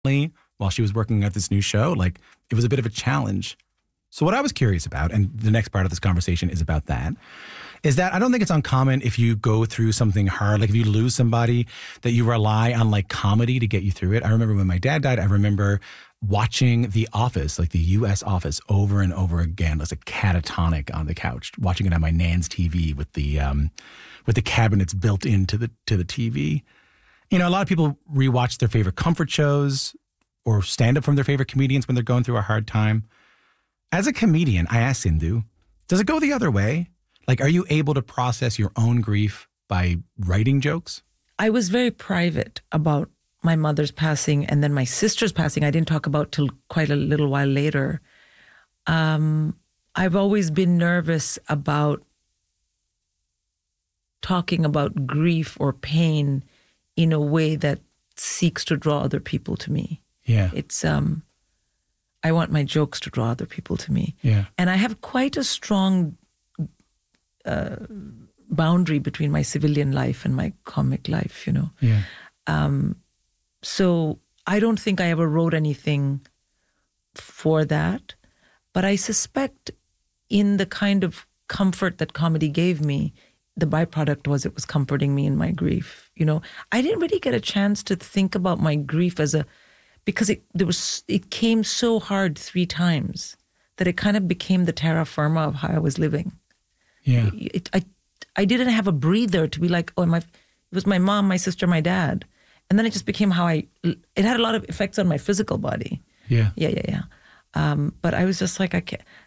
while she was working at this new show. Like, it was a bit of a challenge. So what I was curious about, and the next part of this conversation is about that, is that I don't think it's uncommon if you go through something hard, like if you lose somebody, that you rely on like comedy to get you through it. I remember when my dad died, I remember watching The Office, like the U.S. Office, over and over again, as a catatonic on the couch, watching it on my nan's TV with the cabinets built into the TV. You know, a lot of people rewatch their favorite comfort shows or stand up from their favorite comedians when they're going through a hard time. As a comedian, I asked Sindhu, does it go the other way? Like, are you able to process your own grief by writing jokes? I was very private about my mother's passing and then my sister's passing. I didn't talk about till quite a little while later. I've always been nervous about talking about grief or pain in a way that seeks to draw other people to me. Yeah. It's, I want my jokes to draw other people to me. Yeah. And I have quite a strong boundary between my civilian life and my comic life, you know. Yeah. So I don't think I ever wrote anything for that, but I suspect in the kind of comfort that comedy gave me, the byproduct was it was comforting me in my grief. You know, I didn't really get a chance to think about my grief because it came so hard 3 times that it kind of became the terra firma of how I was living. Yeah. I didn't have a breather to be like, it was my mom, my sister, my dad. And then it just became it had a lot of effects on my physical body. Yeah. Yeah. But I was just like,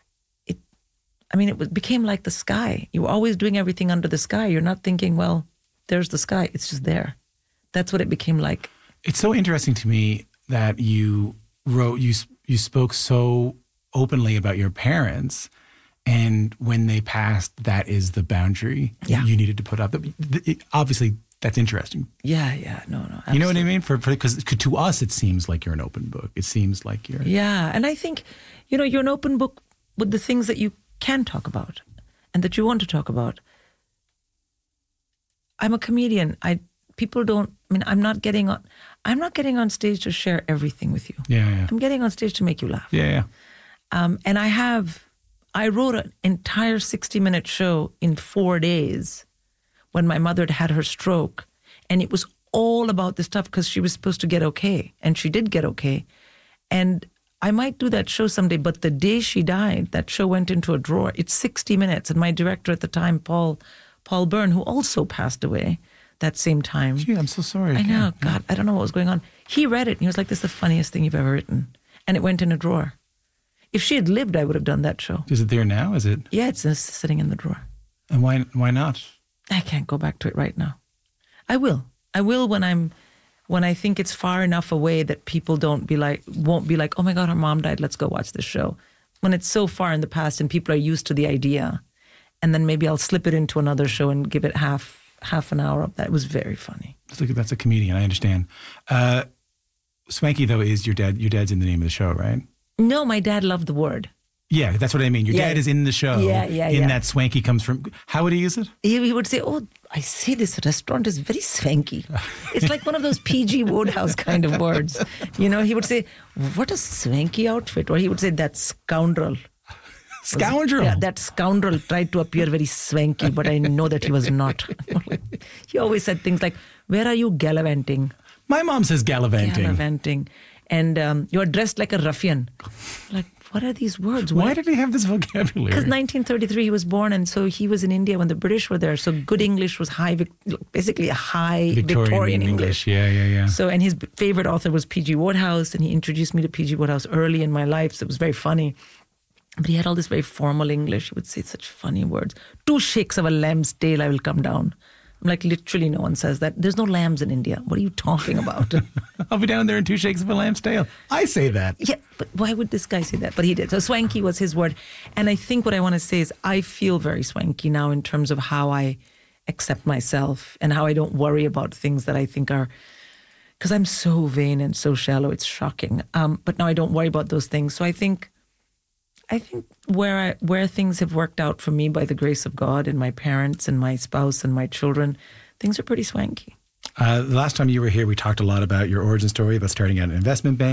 it became like the sky. You were always doing everything under the sky. You're not thinking, well, there's the sky. It's just there. That's what it became like. It's so interesting to me that you spoke so openly about your parents, and when they passed, that is the boundary you needed to put up. Obviously, that's interesting. Yeah, no. Absolutely. You know what I mean? Because to us, it seems like you're an open book. It seems like you're... Yeah, and I think, you're an open book with the things that you can talk about and that you want to talk about. I'm a comedian. I'm not getting on stage to share everything with you. Yeah. I'm getting on stage to make you laugh. Yeah. And I wrote an entire 60-minute show in 4 days when my mother had her stroke. And it was all about this stuff because she was supposed to get okay. And she did get okay. And I might do that show someday, but the day she died, that show went into a drawer. It's 60 minutes. And my director at the time, Paul Byrne, who also passed away that same time. Gee, I'm so sorry. I know. God, I don't know what was going on. He read it and he was like, this is the funniest thing you've ever written. And it went in a drawer. If she had lived, I would have done that show. Is it there now? Is it? Yeah, it's sitting in the drawer. And why not? I can't go back to it right now. I will when I think it's far enough away that people won't be like, oh my God, her mom died, let's go watch this show. When it's so far in the past and people are used to the idea, and then maybe I'll slip it into another show and give it half an hour of that. It was very funny. That's a comedian, I understand. Swanky, though, is your dad. Your dad's in the name of the show, right? No, my dad loved the word. Yeah, that's what I mean. Your dad is in the show. Yeah. That swanky comes from. How would he use it? He would say, oh, I see this restaurant is very swanky. It's like one of those P.G. Wodehouse kind of words. He would say, what a swanky outfit. Or he would say, that scoundrel. Scoundrel? Yeah, that scoundrel tried to appear very swanky, but I know that he was not. He always said things like, where are you gallivanting? My mom says gallivanting. Gallivanting. And you're dressed like a ruffian. Like, what are these words? Why did he have this vocabulary? Because 1933 he was born, and so he was in India when the British were there. So good English was basically a high Victorian English. Yeah. So, and his favorite author was P.G. Wodehouse, and he introduced me to P.G. Wodehouse early in my life, so it was very funny. But he had all this very formal English. He would say such funny words. 2 shakes of a lamb's tail, I will come down. I'm like, literally no one says that. There's no lambs in India. What are you talking about? I'll be down there in 2 shakes of a lamb's tail. I say that. Yeah, but why would this guy say that? But he did. So swanky was his word. And I think what I want to say is I feel very swanky now in terms of how I accept myself and how I don't worry about things that I think are... Because I'm so vain and so shallow, it's shocking. But now I don't worry about those things. So I think where things have worked out for me by the grace of God and my parents and my spouse and my children, things are pretty swanky. The last time you were here, we talked a lot about your origin story, about starting out an investment bank.